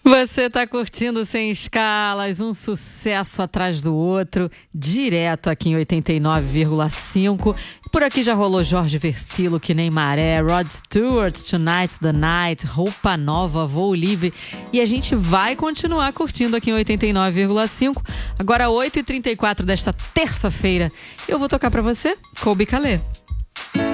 Você tá curtindo Sem Escalas, um sucesso atrás do outro, direto aqui em 89,5. Por aqui já rolou Jorge Versilo, Que Nem Maré, Rod Stewart, Tonight's the Night, Roupa Nova, Voo Livre. E a gente vai continuar curtindo aqui em 89,5. Agora 8h34 desta terça-feira, eu vou tocar pra você Colbie Caillat.